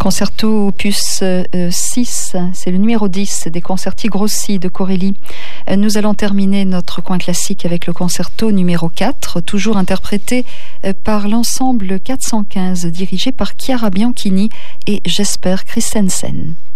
Concerto opus 6, c'est le numéro 10 des Concerti Grossi de Corelli. Nous allons terminer notre coin classique avec le concerto numéro 4, toujours interprété par l'ensemble 415, dirigé par Chiara Bianchini et Jesper Christensen.